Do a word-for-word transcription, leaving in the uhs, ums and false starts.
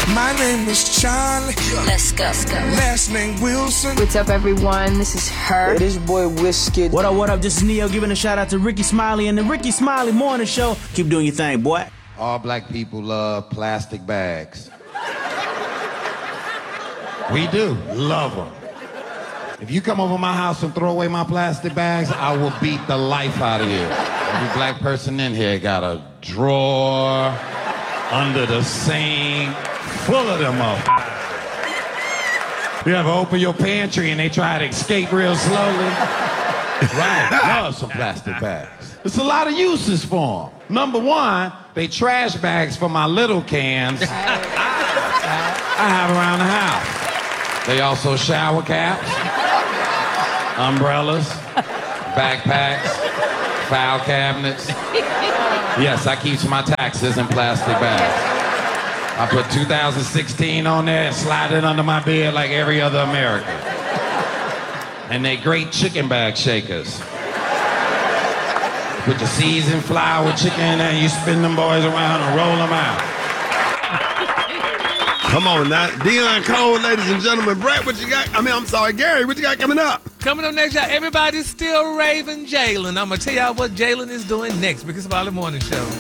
My name is Charlie. Let's go. Let's go. Last name Wilson. What's up, everyone? This is her. Hey, this your boy Wizkid. What up, what up? This is Neo giving a shout out to Ricky Smiley and the Ricky Smiley Morning Show. Keep doing your thing, boy. All black people love plastic bags. We do. Love them. If you come over my house and throw away my plastic bags, I will beat the life out of you. Every black person in here got a drawer under the sink full of them up. You ever open your pantry and they try to escape real slowly? Right, love some plastic bags. There's a lot of uses for them. Number one, they trash bags for my little cans I have around the house. They also shower caps, umbrellas, backpacks, file cabinets. Yes, I keep my taxes in plastic bags. I put two thousand sixteen on there and slide it under my bed like every other American. And they great chicken bag shakers. Put your seasoned flour chicken in there and you spin them boys around and roll them out. Come on now. Dion Cole, ladies and gentlemen. Brett, what you got? I mean, I'm sorry, Gary, what you got coming up? Coming up next, y'all, everybody's still raving Jalen. I'm going to tell y'all what Jalen is doing next because of our morning show.